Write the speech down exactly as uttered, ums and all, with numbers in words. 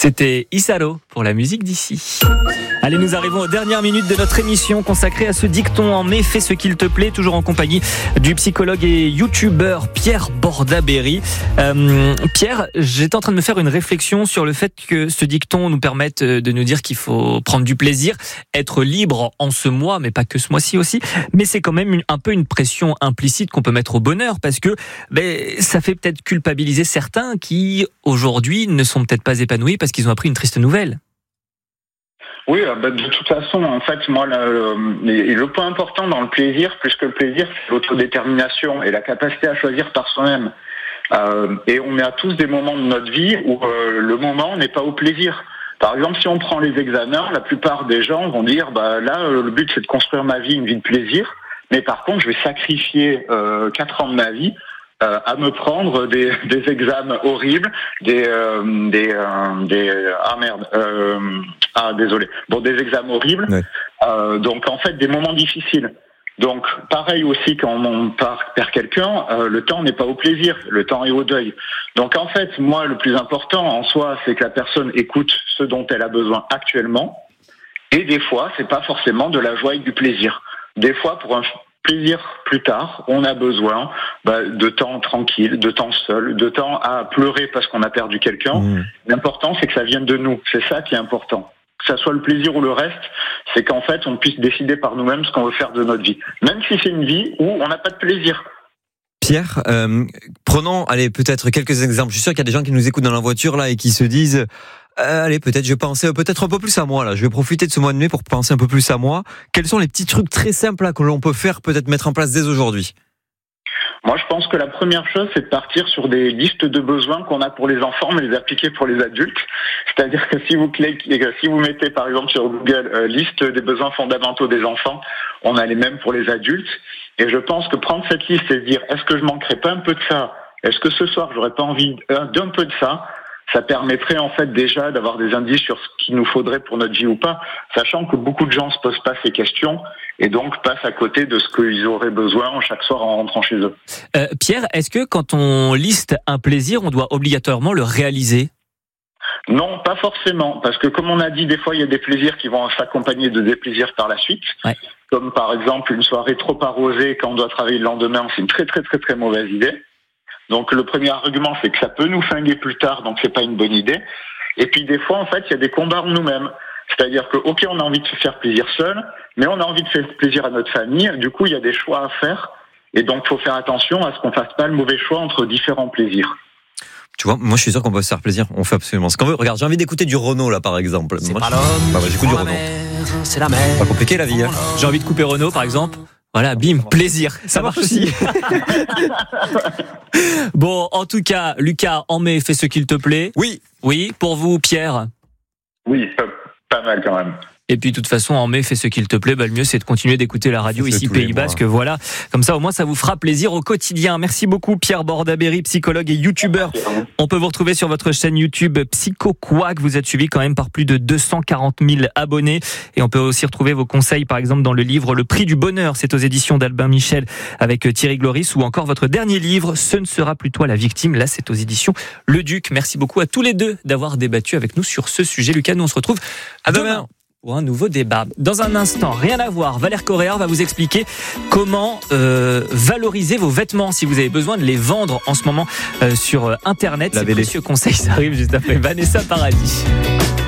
C'était Isaro pour la musique d'ici. Allez, nous arrivons aux dernières minutes de notre émission consacrée à ce dicton en mai, fais ce qu'il te plaît, toujours en compagnie du psychologue et youtubeur Pierre Bordaberry. Euh, Pierre, j'étais en train de me faire une réflexion sur le fait que ce dicton nous permette de nous dire qu'il faut prendre du plaisir, être libre en ce mois, mais pas que ce mois-ci aussi. Mais c'est quand même une, un peu une pression implicite qu'on peut mettre au bonheur, parce que ben, ça fait peut-être culpabiliser certains qui, aujourd'hui, ne sont peut-être pas épanouis parce qu'ils ont appris une triste nouvelle. Oui, bah de toute façon, en fait, moi, le, le, le point important dans le plaisir, plus que le plaisir, c'est l'autodétermination et la capacité à choisir par soi-même. Euh, et on a tous des moments de notre vie où euh, le moment n'est pas au plaisir. Par exemple, si on prend les examens, la plupart des gens vont dire, bah là, le but c'est de construire ma vie, une vie de plaisir. Mais par contre, je vais sacrifier euh, quatre ans de ma vie euh, à me prendre des, des examens horribles, des, euh, des, euh, des, ah merde, euh, ah désolé, bon des examens horribles. Ouais. Euh, donc en fait, des moments difficiles. Donc pareil aussi quand on perd quelqu'un, euh, le temps n'est pas au plaisir, le temps est au deuil. Donc en fait, moi, le plus important en soi, c'est que la personne écoute ce dont elle a besoin actuellement. Et des fois, c'est pas forcément de la joie et du plaisir. Des fois, pour un plaisir plus tard, on a besoin bah, de temps tranquille, de temps seul, de temps à pleurer parce qu'on a perdu quelqu'un. Mmh. L'important, c'est que ça vienne de nous. C'est ça qui est important. Que ça soit le plaisir ou le reste, c'est qu'en fait, on puisse décider par nous-mêmes ce qu'on veut faire de notre vie. Même si c'est une vie où on n'a pas de plaisir. Pierre, euh, prenons, allez, peut-être quelques exemples. Je suis sûr qu'il y a des gens qui nous écoutent dans la voiture là et qui se disent euh, allez, peut-être je vais penser peut-être un peu plus à moi là. Je vais profiter de ce mois de mai pour penser un peu plus à moi. Quels sont les petits trucs très simples là que l'on peut faire, peut-être mettre en place dès aujourd'hui? Moi, je pense que la première chose, c'est de partir sur des listes de besoins qu'on a pour les enfants, mais les appliquer pour les adultes. C'est-à-dire que si vous cliquez, si vous mettez par exemple sur Google euh, liste des besoins fondamentaux des enfants, on a les mêmes pour les adultes. Et je pense que prendre cette liste et se dire, est-ce que je manquerais pas un peu de ça? Est-ce que ce soir, j'aurais pas envie d'un peu de ça? Ça permettrait en fait déjà d'avoir des indices sur ce qu'il nous faudrait pour notre vie ou pas, sachant que beaucoup de gens se posent pas ces questions et donc passent à côté de ce qu'ils auraient besoin chaque soir en rentrant chez eux. Euh, Pierre, est-ce que quand on liste un plaisir, on doit obligatoirement le réaliser ? Non, pas forcément, parce que comme on a dit, des fois il y a des plaisirs qui vont s'accompagner de déplaisirs par la suite, ouais. Comme par exemple une soirée trop arrosée quand on doit travailler le lendemain, c'est une très très très très mauvaise idée. Donc le premier argument, c'est que ça peut nous flinguer plus tard, donc c'est pas une bonne idée. Et puis des fois, en fait, il y a des combats en nous-mêmes. C'est-à-dire que, ok, on a envie de se faire plaisir seul, mais on a envie de faire plaisir à notre famille. Du coup, il y a des choix à faire. Et donc, il faut faire attention à ce qu'on fasse pas le mauvais choix entre différents plaisirs. Tu vois, moi je suis sûr qu'on peut se faire plaisir. On fait absolument ce qu'on veut. Regarde, j'ai envie d'écouter du Renaud là, par exemple. C'est moi, pas je... l'homme, bah, ouais, j'écoute du Renaud. C'est la mer. Pas compliqué la vie. Hein. J'ai envie de couper Renaud, par exemple. Voilà, bim, plaisir. Ça, ça marche aussi. Bon, en tout cas, Lucas, en mai, fais ce qu'il te plaît. Oui. Oui, pour vous, Pierre. Oui, pas, pas mal quand même. Et puis, de toute façon, en mai, fais ce qu'il te plaît. Bah, le mieux, c'est de continuer d'écouter la radio ici, Pays Basque. Voilà. Comme ça, au moins, ça vous fera plaisir au quotidien. Merci beaucoup, Pierre Bordaberry, psychologue et youtubeur. On peut vous retrouver sur votre chaîne YouTube PsychoQuack. Vous êtes suivi quand même par plus de deux cent quarante mille abonnés. Et on peut aussi retrouver vos conseils, par exemple, dans le livre Le Prix du Bonheur. C'est aux éditions d'Albin Michel avec Thierry Gloris, ou encore votre dernier livre, Ce ne sera plus toi la victime. Là, c'est aux éditions Le Duc. Merci beaucoup à tous les deux d'avoir débattu avec nous sur ce sujet. Lucas, nous, on se retrouve à demain. demain. Pour un nouveau débat. Dans un instant, rien à voir, Valère Correa va vous expliquer comment euh, valoriser vos vêtements si vous avez besoin de les vendre en ce moment euh, sur Internet. Ces précieux conseils, ça arrive juste après Vanessa Paradis.